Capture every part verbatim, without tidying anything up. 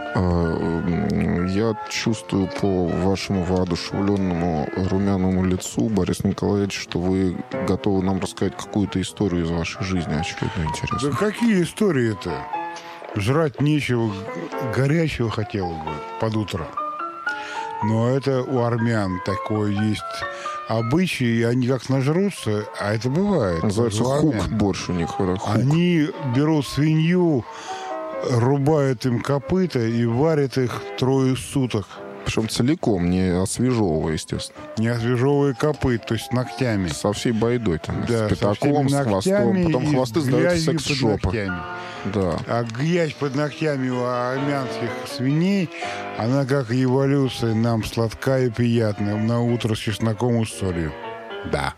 Я чувствую по вашему воодушевленному румяному лицу, Борис Николаевич, что вы готовы нам рассказать какую-то историю из вашей жизни, очевидно, интересно. Да какие истории-то? Жрать нечего, горячего хотелось бы под утро. Но это у армян такое есть обычай, и они как нажрутся, а это бывает. Называется хук борщ у них. Хук. Они берут свинью, рубают им копыта и варят их трое суток. Причем целиком, не освежевывая, естественно. Не освежевывая копыт, то есть ногтями. Со всей байдой. Там, да, с пятаком, с хвостом. Потом хвосты сдают в секс-шопы. Да. А грязь под ногтями у армянских свиней, она как эволюция, нам сладкая и приятная. На утро с чесноком и солью. Да.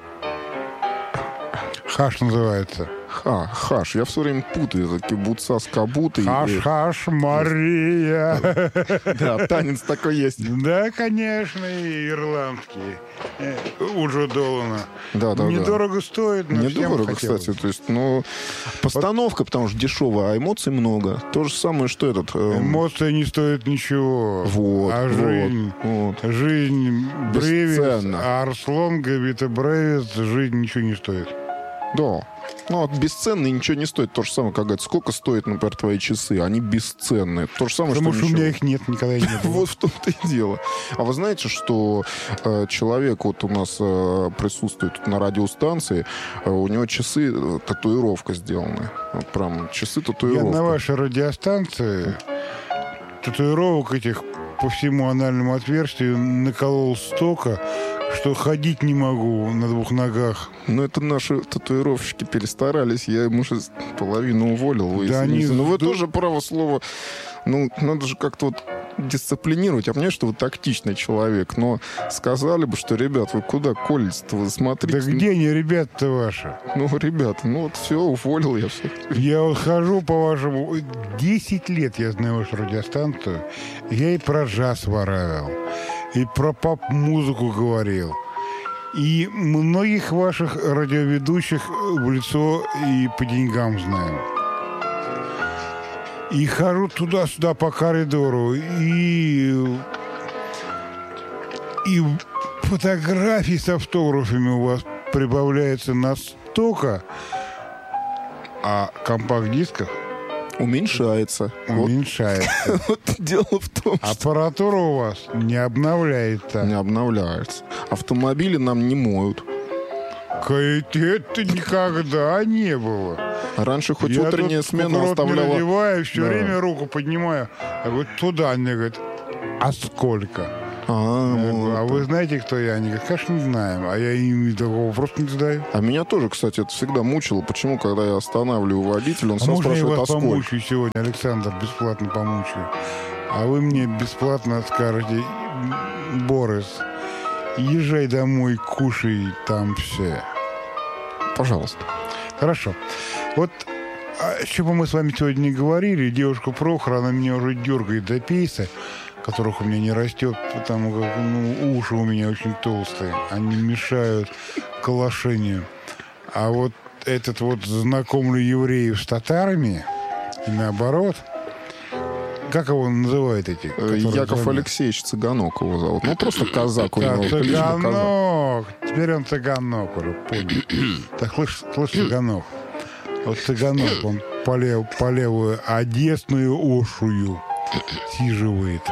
Хаш называется. Ха, хаш. Я все время путаю. Это кибуца с кабутой. Хаш-хаш, Мария. Да, танец такой есть. Да, конечно, и ирландский. У Джо Долана. Да, да, недорого да. стоит, но недорого, кстати. То есть, ну, постановка, потому что дешевая, а эмоций много. То же самое, что этот... Эм... Эмоции не стоят ничего. Вот, а вот, жизнь, вот. жизнь Бревис, а Арслон Габита Бревис, жизнь ничего не стоит. Да. Ну, вот бесценные ничего не стоит. То же самое, как говорят, сколько стоят, например, твои часы? Они бесценные. То же самое, Потому что, что ничего. у меня их нет, никогда не было. Вот в том-то и дело. А вы знаете, что э, человек вот у нас э, присутствует тут на радиостанции, э, у него часы, э, татуировка сделаны. Вот прям часы татуировка. Я на вашей радиостанции татуировок этих по всему анальному отверстию наколол столько, что ходить не могу на двух ногах. Ну, это наши татуировщики перестарались. Я ему уже половину уволил. Вы да они... Ну, вы тоже, право слово, ну, надо же как-то вот дисциплинировать. Я понимаю, что вы тактичный человек, но сказали бы, что, ребят, вы куда колитесь-то? Вы смотрите. Да где они, ребята-то ваши? Ну, ребята, ну вот все, уволил я все. Я вот хожу по вашему... Десять лет я знаю вашу радиостанцию. Я и про джаз воровал, и про поп-музыку говорил. И многих ваших радиоведущих в лицо и по деньгам знаю. И хожу туда-сюда по коридору, и... И фотографий с автографами у вас прибавляется настолько, а компакт-дисков уменьшается. Уменьшается. Вот дело в том, что... Аппаратура у вас не обновляется. Не обновляется. Автомобили нам не моют. Это никогда не было. Раньше хоть я утренняя смена оставляла... Я надеваю, все да. время руку поднимаю. А вот туда мне говорят, а сколько? А, я вот. говорю, а вы знаете, кто я? Они говорят, конечно, не знаем. А я им такого просто не задаю. А меня тоже, кстати, это всегда мучило. Почему, когда я останавливаю водителя, он а сразу спрашивает, я вас а сколько? помучаю сегодня, Александр, бесплатно помучаю. А вы мне бесплатно скажете, Борис, езжай домой, кушай там все. Пожалуйста. Хорошо. Вот о чем мы с вами сегодня не говорили, девушка Прохор, она меня уже дергает до пейса, которых у меня не растет, потому как ну, уши у меня очень толстые. Они мешают колошению. А вот этот вот знакомый евреев с татарами, и наоборот, как его называют эти? Яков звонят? Алексеевич Цыганок его зовут. Ну, просто казак у него. Цыганок. Теперь он Цыганок уже, понял. Так, слышь, слышь, Цыганок. Вот Цыганок, он по, лев, по левую одесную ошую сиживает.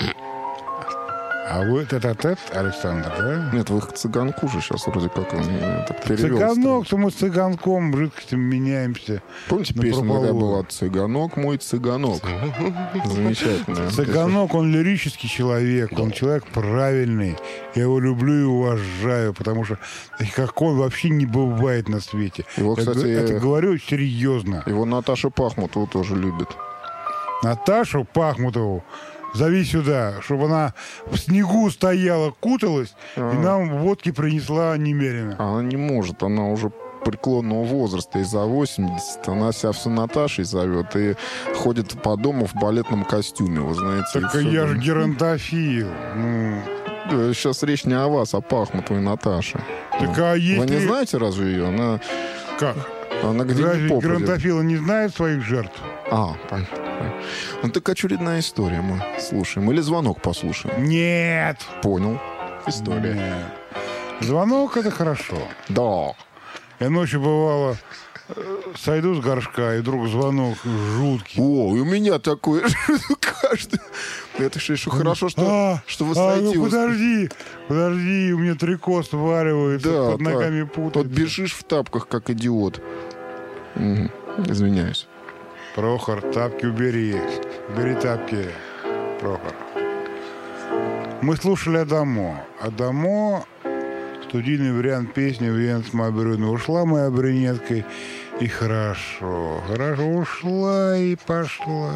А вы это-тет, Александр, да? Нет, вы к цыганку же сейчас вроде как он так перевел. Цыганок, то мы с цыганком жидкостью меняемся. Помните, песня такая была «Цыганок мой, цыганок»? Замечательно. Цыганок, он лирический человек, он человек правильный. Я его люблю и уважаю, потому что какой вообще не бывает на свете. Его, кстати, я это говорю серьезно. Его Наташа Пахмутова тоже любит. Наташу Пахмутову? Зови сюда, чтобы она в снегу стояла, куталась, а. и нам водки принесла немерено. Она не может, она уже преклонного возраста, и за восемьдесят. Она себя все Наташей зовет и ходит по дому в балетном костюме, вы знаете. Так я же геронтофил. Ну... Сейчас речь не о вас, а Пахмутовой Наташе. Так, а если... Вы не знаете разве ее? Она... Как? Она где разве геронтофилы не знают своих жертв? А, понятно. Ну так очередная история мы слушаем. Или звонок послушаем. Нет. Понял. История. Нет. Звонок — это хорошо. Да. Я ночью, бывало, сойду с горшка, и вдруг звонок жуткий. О, и у меня такое. Каждый. Это же еще хорошо, что, а, что вы а, сойти. ну, подожди, подожди, у меня трикот сваривается, да, под ногами да. путается. Вот бежишь в тапках, как идиот. Угу. Извиняюсь. Прохор, тапки убери. Убери тапки, Прохор. Мы слушали Адамо. Адамо — студийный вариант песни «Венц Мабрюна». Ушла моя брюнетка, и хорошо, хорошо ушла и пошла.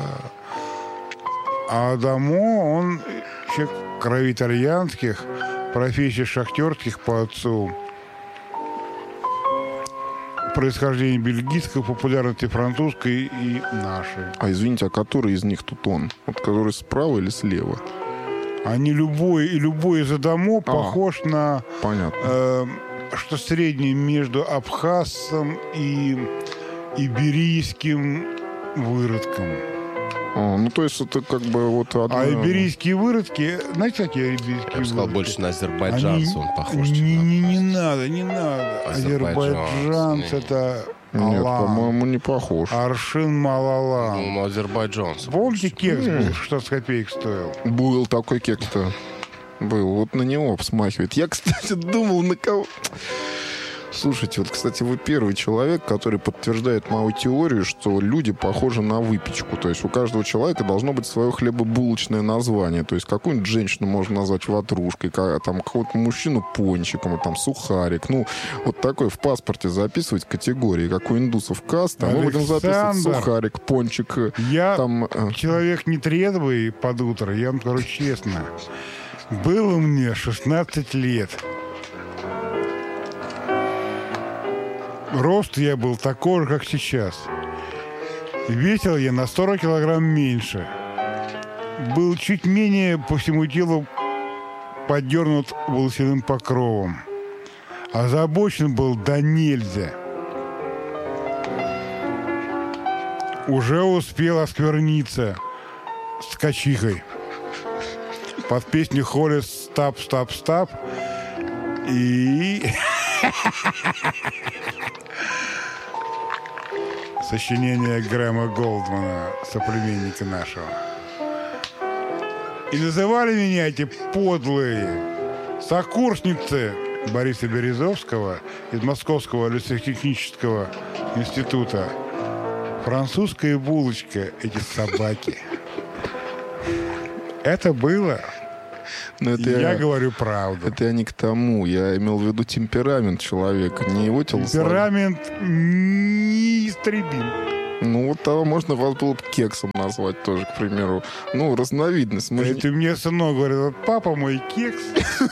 А Адамо, он человек крови итальянских, профессий шахтерских по отцу, происхождение бельгийского, популярности французской и нашей. А извините, а который из них тут он? Вот который справа или слева? Они любой, и любой из Адамо а, похож на... Понятно. Э, что среднее между абхазцем и иберийским выродком. А, ну, то есть это как бы вот... Одна... А иберийские выродки... Знаете, какие иберийские выродки? Я бы сказал, больше на азербайджанца он похож. Не, не, не надо, не надо. Азербайджанец — это... Нет, Алан. по-моему, не похож. Аршин Малалан. Ну, азербайджанцы. Помните, кекс был, шестьдесят копеек стоил? Был такой кекс-то. Был. Вот на него смахивает. Я, кстати, думал, на кого... Слушайте, вот, кстати, вы первый человек, который подтверждает мою теорию, что люди похожи на выпечку. То есть у каждого человека должно быть свое хлебобулочное название. То есть какую-нибудь женщину можно назвать ватрушкой, там какого-то мужчину пончиком, и там сухарик. Ну, вот такой в паспорте записывать категории, как у индусов каста. А мы будем записывать сухарик, пончик. Я там, человек нетрезвый под утро, я вам скажу честно. Было мне шестнадцать лет. Рост я был такой же, как сейчас. Весил я на сорок килограмм меньше. Был чуть менее по всему телу подернут волосяным покровом. Озабочен был до нельзя. Уже успел оскверниться с качихой. Под песню Холли «Стап, стап, стап». И... сочинение Грэма Голдмана, соплеменника нашего. И называли меня эти подлые сокурсницы Бориса Березовского из Московского лесотехнического института. Французская булочка, эти собаки. Это было. Но это я, я говорю правду. Это я не к тому. Я имел в виду темперамент человека, не его телосложение. Темперамент неистребим. Ну, вот того можно вас было бы кексом назвать тоже, к примеру. Ну, разновидность. Мы это же... мне сынок говорит, вот папа мой кекс.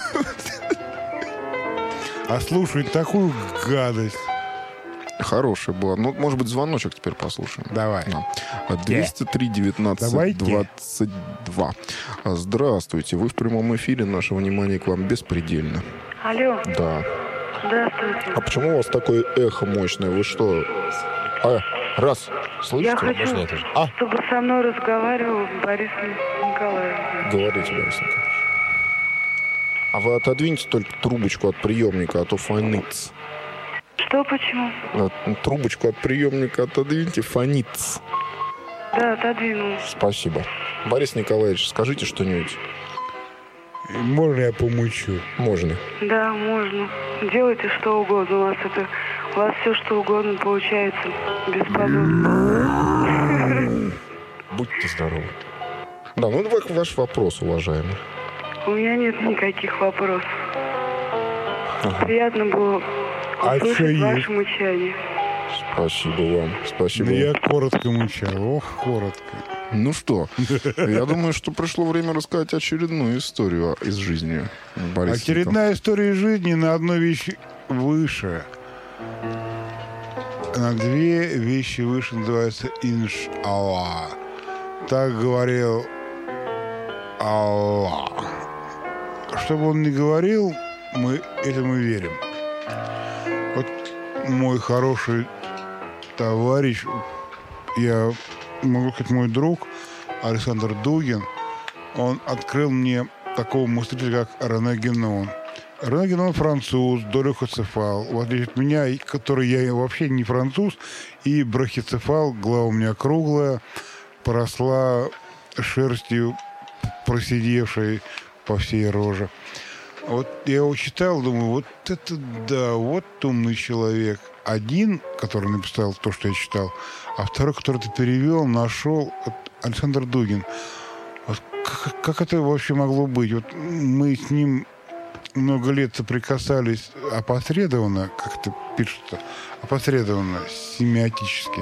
А слушать такую гадость. Хорошая была. Ну, может быть, звоночек теперь послушаем. Давай. двести три девятнадцать двадцать два. Здравствуйте. Вы в прямом эфире. Наше внимание к вам беспредельно. Алло. Да. Здравствуйте. А почему у вас такое эхо мощное? Вы что? А, раз. Слышите? Я хочу, а? чтобы со мной разговаривал Борис Николаевич. Говорите, Борис Николаевич. А вы отодвиньте только трубочку от приемника, а то фонится. Что, почему? Трубочку от приемника отодвиньте, фонится. Да, отодвинул. Спасибо. Борис Николаевич, скажите что-нибудь. Можно я помучу? Можно. Да, можно. Делайте что угодно. У вас это, у вас все что угодно получается. Бесподобно. Будьте здоровы. Да, ну ваш вопрос, уважаемый. У меня нет никаких вопросов. Ага. Приятно было услышать а ваше мычание. Спасибо вам. Спасибо. Да я коротко мычал. Ох, коротко. Ну что, я думаю, что пришло время рассказать очередную историю из жизни Бориса. Очередная история из жизни на одну вещь выше. На две вещи выше называется «Инш-Аллах». Так говорил Аллах. Что бы он ни говорил, мы этому верим. Вот мой хороший товарищ, я могу сказать, мой друг Александр Дугин, он открыл мне такого мыслителя, как Рене Генон. Рене Генон француз, долюхоцефал. В отличие от меня, который я вообще не француз, и брахицефал, голова у меня круглая, поросла шерстью, просидевшей по всей роже. Вот я его читал, думаю, вот это да, вот умный человек. Один, который написал то, что я читал, а второй, который ты перевел, нашел, вот Александр Дугин. Вот как, как это вообще могло быть? Вот мы с ним много лет соприкасались опосредованно, как это пишется, опосредованно, семиотически.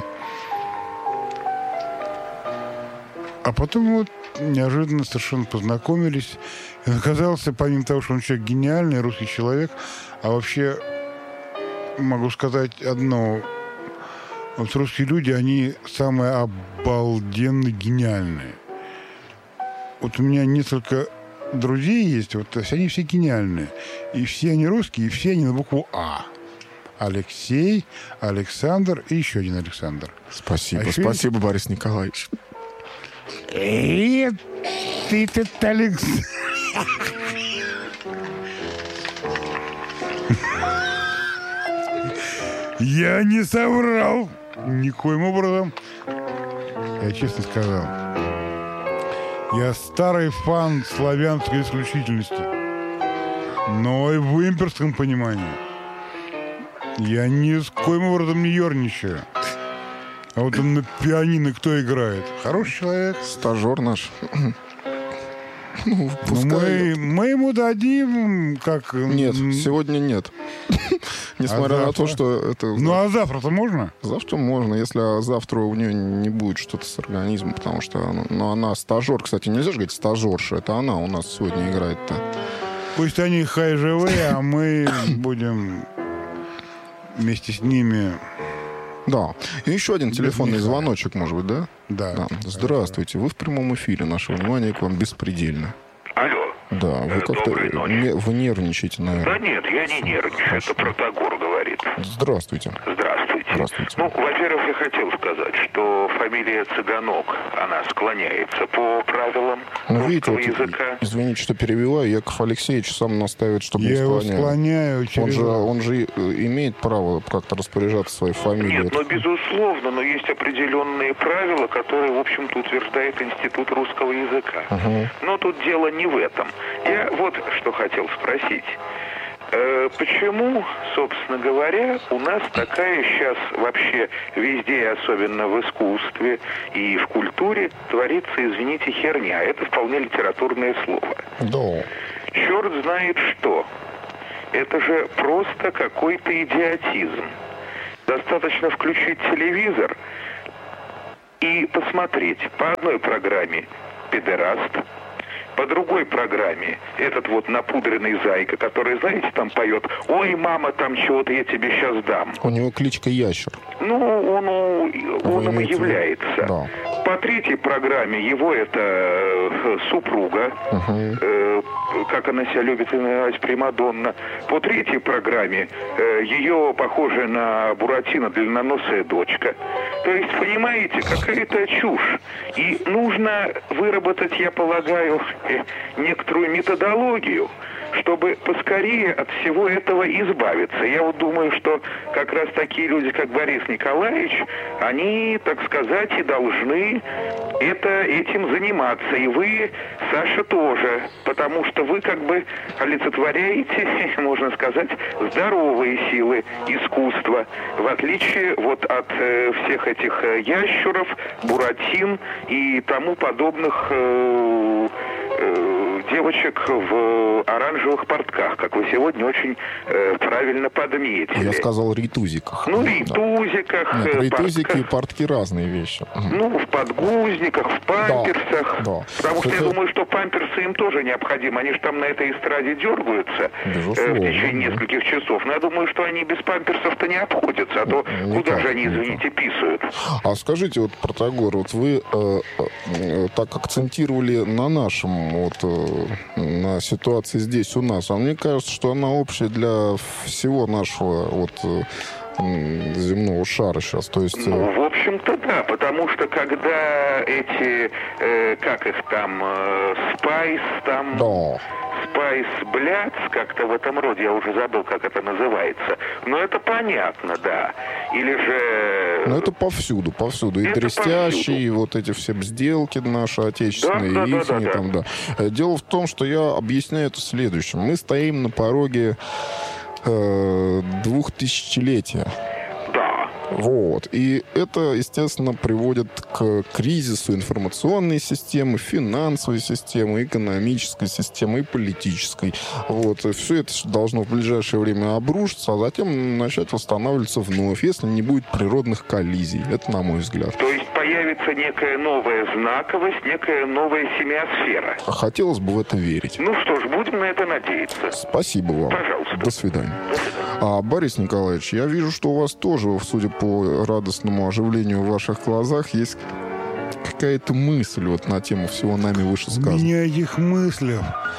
А потом вот неожиданно совершенно познакомились. И оказался, помимо того, что он человек гениальный, русский человек, а вообще могу сказать одно. Вот русские люди, они самые обалденно гениальные. Вот у меня несколько друзей есть, вот они все гениальные. И все они русские, и все они на букву А. Алексей, Александр и еще один Александр. Спасибо, а спасибо, еще... Борис Николаевич. Эй, ты тут, Алекс. Я не соврал. Никоим образом. Я честно сказал. Я старый фан славянской исключительности. Но и в имперском понимании. Я ни с коим образом не ерничаю. А вот он на пианино кто играет? Хороший человек. Стажер наш. Ну, мы, мы ему дадим, как... Нет, сегодня нет. Несмотря а на то, что это... Ну, а завтра-то можно? Завтра можно, если завтра у нее не будет что-то с организмом, потому что она, ну, она стажер. Кстати, нельзя же говорить стажерша, это она у нас сегодня играет-то. Пусть они хай живые, а мы будем вместе с ними... Да. И еще один телефонный звоночек, может быть, да? Да. да. Здравствуйте. Вы в прямом эфире. Наше внимание к вам беспредельно. Алло. Да, вы как-то не, вы нервничаете, наверное. Да нет, я не нервничаю. Хорошо. Это Протагор говорит. Здравствуйте. Здравствуйте. Здравствуйте. Ну, во-первых, я хотел сказать, что фамилия Цыганок, она склоняется по правилам ну, русского видите, языка. Извините, что перебиваю. Яков Алексеевич сам настаивает, чтобы я не его склонял. склоняю. Он же, он же имеет право как-то распоряжаться своей фамилией. Нет, ну, безусловно, но есть определенные правила, которые, в общем-то, утверждает Институт русского языка. Угу. Но тут дело не в этом. Я вот что хотел спросить. Э, почему, собственно говоря, у нас такая сейчас вообще везде, особенно в искусстве и в культуре, творится, извините, херня. Это вполне литературное слово. Да. Черт знает что. Это же просто какой-то идиотизм. Достаточно включить телевизор и посмотреть по одной программе «Педераст», по другой программе этот вот напудренный зайка, который, знаете, там поет: «Ой, мама, там чего-то я тебе сейчас дам». У него кличка Ящер. Ну, он, он им и является. Да. По третьей программе его это э, супруга, угу. э, как она себя любит называть, примадонна. По третьей программе э, ее, похожая на Буратино, длинноносая дочка. То есть, понимаете, какая-то чушь. И нужно выработать, я полагаю, некоторую методологию, чтобы поскорее от всего этого избавиться. Я вот думаю, что как раз такие люди, как Борис Николаевич, они, так сказать, и должны это, этим заниматься. И вы, Саша, тоже. Потому что вы как бы олицетворяете, можно сказать, здоровые силы искусства. В отличие вот от э, всех этих э, ящуров, буратин и тому подобных э, э, девочек в оранжевых портках, как вы сегодня очень э, правильно подметили. Я сказал ритузиках. Ну, ритузиках. Да. Нет, ритузики портках. И портки разные вещи. Ну, в подгузниках, в памперсах. Да, да. Потому что это... я думаю, что памперсы им тоже необходимы. Они же там на этой эстраде дергаются э, в течение да. нескольких часов. Но я думаю, что они без памперсов-то не обходятся. А то никак, куда же они, извините, никак. Писают. А скажите, вот, Протагор, вот вы э, э, так акцентировали на нашем, вот, э, на ситуации здесь у нас. А мне кажется, что она общая для всего нашего вот, земного шара сейчас. То есть, ну, в общем-то, да, потому что когда эти, э, как их там, э, Спайс, там... Да. Спайс Блядс, как-то в этом роде, я уже забыл, как это называется. Но это понятно, да. Или же... Ну, это повсюду, повсюду. И Это дрестящие, и повсюду. вот эти все сделки наши отечественные, Да, да, и да, ихние да, там, да. Э, Дело в том, что я объясняю это следующим. Мы стоим на пороге э, двухтысячелетия. Да. Вот. И это, естественно, приводит к кризису информационной системы, финансовой системы, экономической системы и политической. Вот. И все это должно в ближайшее время обрушиться, а затем начать восстанавливаться вновь, если не будет природных коллизий. Это на мой взгляд. То есть появится некая новая знаковость, некая новая семиосфера. А хотелось бы в это верить. Ну что ж, будем на это надеяться. Спасибо вам. Пожалуйста. До свидания. До свидания. А, Борис Николаевич, я вижу, что у вас тоже, судя по радостному оживлению в ваших глазах, есть какая-то мысль вот на тему всего нами У вышесказанного. меня этих мыслей,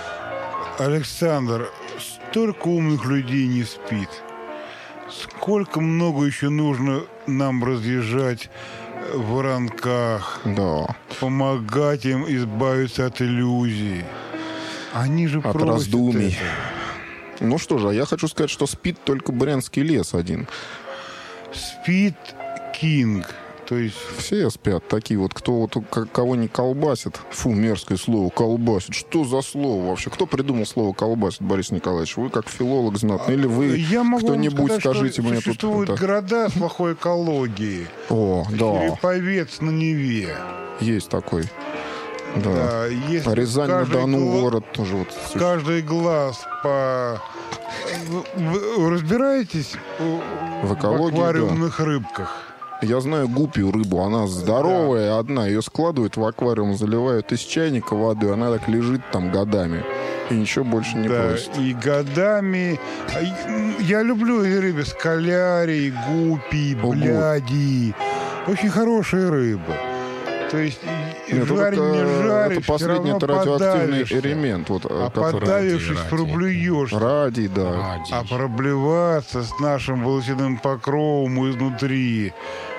Александр, столько умных людей не спит. Сколько много еще нужно нам разъезжать в воронках, Да. помогать им избавиться от иллюзий. Они же От просят раздумий. этого. Ну что же, а я хочу сказать, что спит только Брянский лес один. Спит Кинг. То есть Все спят, такие вот, кто вот к- кого не колбасит. Фу, мерзкое слово, колбасит. Что за слово вообще? Кто придумал слово колбасит, Борис Николаевич? Вы как филолог знатный, или вы я могу вам кто-нибудь сказать, скажите что мне тут... существуют это- города с плохой экологией. О, да, Череповец на Неве. есть такой. Да. Да, если А Рязань на каждый Дону гла- город тоже вот. существует. Каждый глаз по... Вы, вы разбираетесь В экологии, в аквариумных рыбках? Я знаю гупию рыбу, она здоровая, одна. Ее складывают в аквариум, заливают из чайника водой, она так лежит там годами. И ничего больше не Да, просит. и годами... А, и, м, Я люблю эти рыбы. Скалярий, гупий, Ого. бляди. Очень хорошие рыбы. То есть и- Нет, жарь, это, не жарь, это последний это радиоактивный элемент, вот, А который... подавившись, Радий, проблюешься. Радий, да. Радий. А проблеваться с нашим волосяным покровом изнутри,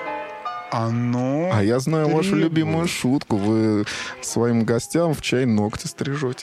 оно... А я знаю вашу требует. любимую шутку. Вы своим гостям в чай ногти стрижете.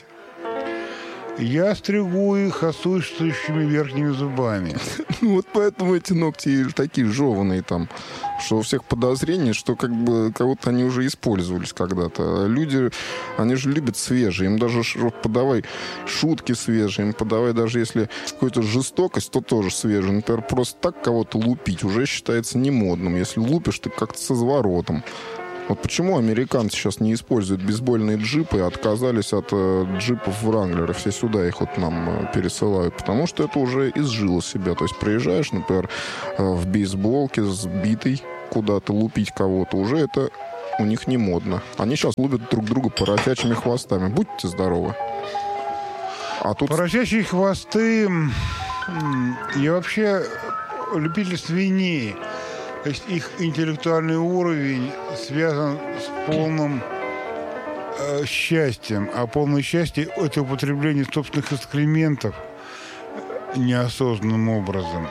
Я стригу их отсутствующими верхними зубами. Ну, вот поэтому эти ногти и такие жеванные там, что у всех подозрение, что как бы кого-то они уже использовались когда-то. А люди, они же любят свежие. Им даже ш- подавай шутки свежие, им подавай даже если какую-то жестокость, то тоже свежую. Например, просто так кого-то лупить уже считается немодным. Если лупишь, ты как-то с изворотом. Вот почему американцы сейчас не используют бейсбольные джипы и отказались от э, джипов Wrangler, все сюда их вот нам э, пересылают? Потому что это уже изжило себя. То есть приезжаешь, например, э, в бейсболке сбитый куда-то лупить кого-то, уже это у них не модно. Они сейчас лупят друг друга поросячьими хвостами. Будьте здоровы. А тут... Поросячьи хвосты... м, Я вообще любитель свиней. То есть их интеллектуальный уровень связан с полным э, счастьем. А полное счастье – это употребление собственных экскрементов неосознанным образом.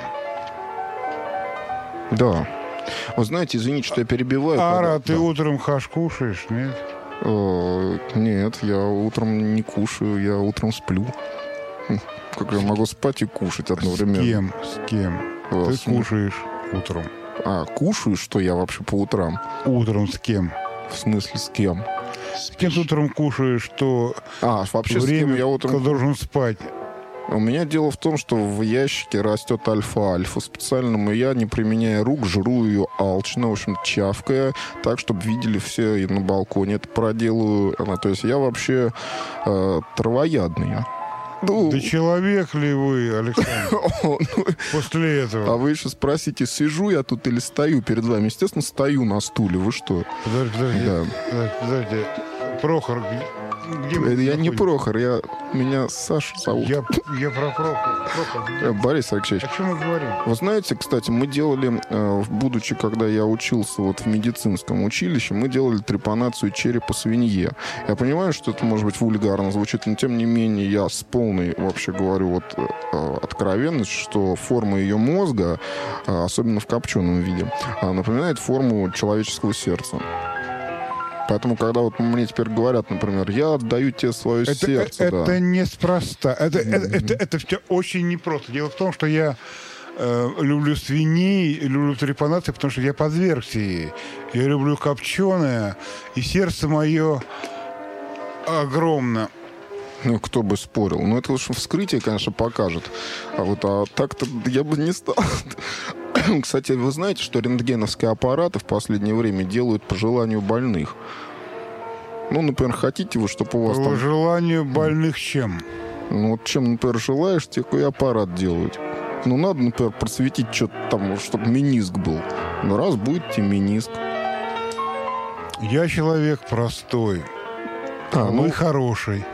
Да. Вы знаете, извините, что я перебиваю. Ара, когда- ты да. утром хаш кушаешь, нет? Э, Нет, я утром не кушаю, я утром сплю. Хм, Как я могу спать и кушать С одновременно? кем? С кем? Э, Ты с ним. кушаешь утром. А, кушаю, что я вообще по утрам? Утром с кем? В смысле, с кем? С кем ты утром кушаешь, что А, вообще с кем время, я утром... когда должен спать? У меня дело в том, что в ящике растет альфа-альфа. Специально я, не применяя рук, жру ее алчно, в общем, чавкая, так, чтобы видели все и на балконе это проделаю. А, То есть я вообще э, травоядный. Ну, Да человек ли вы, Александр, ну, после а этого? вы еще спросите, сижу я тут или стою перед вами? Естественно, стою на стуле. Вы что? Подожди, подожди, Да. подожди, подожди. Прохор, Где мы Я не находимся? Прохор, я... Меня Саша зовут. Я, я про Прохор. Прохор. Э, Борис Алексеевич. О чем мы говорим? Вы знаете, кстати, мы делали, э, будучи, когда я учился вот в медицинском училище, мы делали трепанацию черепа свинье. Я понимаю, что это, может быть, вульгарно звучит, но, тем не менее, я с полной, вообще говорю, вот э, откровенностью, что форма ее мозга, э, особенно в копченом виде, э, напоминает форму человеческого сердца. Поэтому, когда вот мне теперь говорят, например, я отдаю тебе свое Это, сердце, это да. неспроста. Это, mm-hmm. это, это, это все очень непросто. Дело в том, что я э, люблю свиней, люблю трепанации, потому что я подвергся ей. Я люблю копченое, и сердце мое огромно. Ну, кто бы спорил. Ну, это уж вскрытие, конечно, покажет. А вот а так-то я бы не стал. Кстати, вы знаете, что рентгеновские аппараты в последнее время делают по желанию больных? Ну, например, хотите вы, чтобы у вас По там... желанию больных чем? Ну, вот чем, например, желаешь, такой аппарат делают. Ну, надо, например, просветить что-то там, чтобы мениск был. Ну, раз будет тебе мениск. Я человек простой, А, а ну, вы хороший.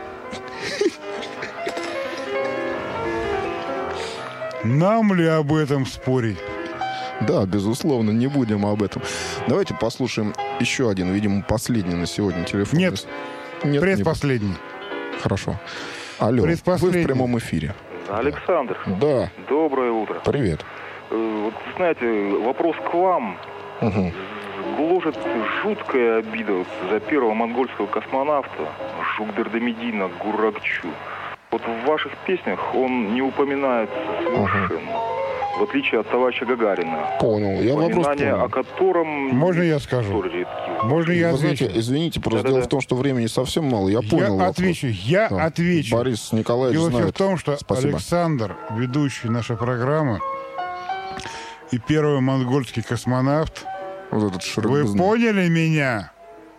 Нам ли об этом спорить? да, безусловно, не будем об этом. Давайте послушаем еще один, видимо, последний на сегодня телефон. Нет, Нет, предпоследний. не... Хорошо. Алло, вы Предпоследний. в прямом эфире. Александр, Да, доброе утро. привет. Э, Вот, знаете, вопрос к вам. Угу. Гложет жуткая обида вот за первого монгольского космонавта Жугдердамедина Гуракчу. Вот в ваших песнях он не упоминается совершенно. В отличие от товарища Гагарина. Понял, я вопрос Упоминания понял. о котором... Можно я скажу? столь редки. Можно я Вы отвечу? знаете, извините, просто Да-да-да. дело в том, что времени совсем мало. Я понял Я вопрос. отвечу, я Да. отвечу. Борис Николаевич Дело все знает. в том, что Спасибо. Александр, ведущий нашей программы, и первый монгольский космонавт, Вот этот широк вы без- поняли меня?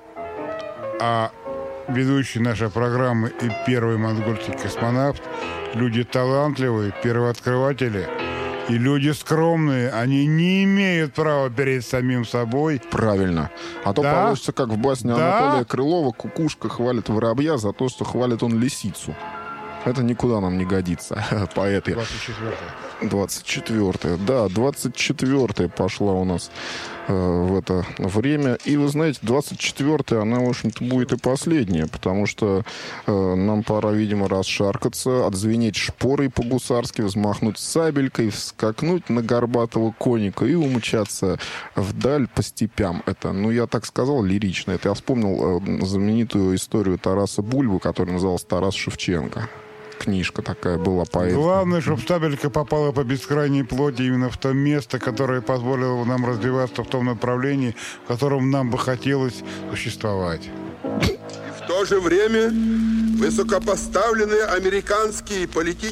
А ведущий нашей программы и первый монгольский космонавт, люди талантливые, первооткрыватели и люди скромные, они не имеют права перед самим собой. Правильно. А то Да? получится, как в басне Да? Анатолия Крылова, кукушка хвалит воробья за то, что хвалит он лисицу. Это никуда нам не годится, поэты. двадцать четвёртое. двадцать четвёртое. Да, двадцать четвёртое пошла у нас э, в это время. И вы знаете, двадцать четвёртое, она, в общем-то, будет и последняя, потому что э, нам пора, видимо, расшаркаться, отзвенеть шпорой по-гусарски, взмахнуть сабелькой, вскакнуть на горбатого коника и умчаться вдаль по степям. Это, ну, я так сказал, лирично. Это я вспомнил э, знаменитую историю Тараса Бульбы, которая называлась «Тарас Шевченко». Книжка такая была поэт. Главное, чтобы стабелька попала по бескрайней плоти именно в то место, которое позволило нам развиваться в том направлении, в котором нам бы хотелось существовать. В то же время высокопоставленные американские политические